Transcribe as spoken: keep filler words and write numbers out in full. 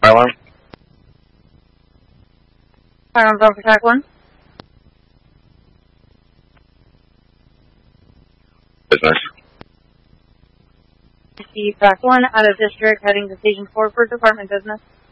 Fire alarm. Fire alarm's on for track one. Business. See track one out of district heading to station four for department business.